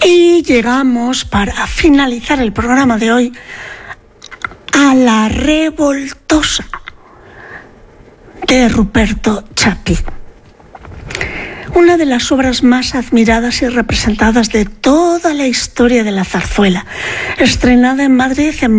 Y llegamos, para finalizar el programa de hoy, a La Revoltosa de Ruperto Chapí. Una de las obras más admiradas y representadas de toda la historia de la zarzuela. Estrenada en Madrid en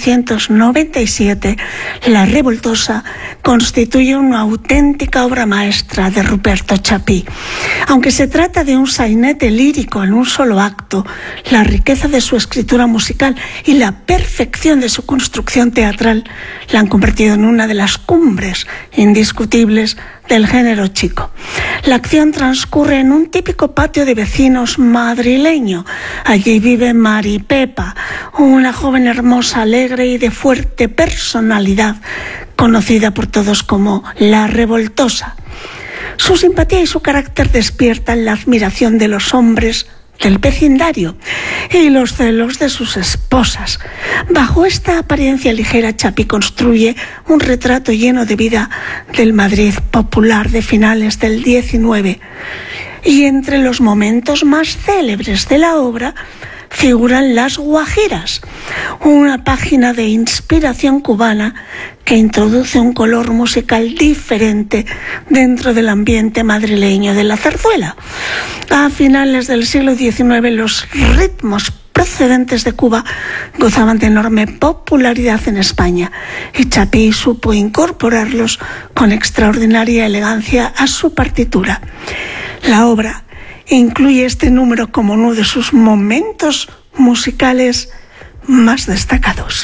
1897, La Revoltosa constituye una auténtica obra maestra de Ruperto Chapí. Aunque se trata de un sainete lírico en un solo acto, la riqueza de su escritura musical y la perfección de su construcción teatral la han convertido en una de las cumbres indiscutibles del género chico. La acción transcurre en un típico patio de vecinos madrileño. Allí vive Mari Pepa, una joven hermosa, alegre y de fuerte personalidad, conocida por todos como La Revoltosa. Su simpatía y su carácter despiertan la admiración de los hombres del vecindario y los celos de sus esposas. Bajo esta apariencia ligera, Chapí construye un retrato lleno de vida del Madrid popular de finales del XIX. Y entre los momentos más célebres de la obra figuran Las Guajiras, una página de inspiración cubana que introduce un color musical diferente dentro del ambiente madrileño de la zarzuela. A finales del siglo XIX, los ritmos procedentes de Cuba gozaban de enorme popularidad en España y Chapí supo incorporarlos con extraordinaria elegancia a su partitura. La obra incluye este número como uno de sus momentos musicales más destacados.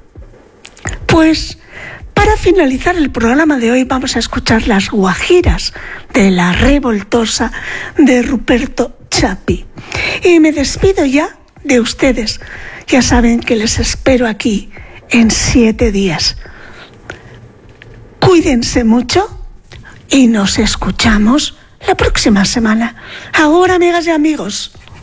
Pues, para finalizar el programa de hoy, vamos a escuchar Las Guajiras de La Revoltosa de Ruperto Chapí. Y me despido ya de ustedes. Ya saben que les espero aquí en 7 días. Cuídense mucho y nos escuchamos la próxima semana. Ahora, amigas y amigos.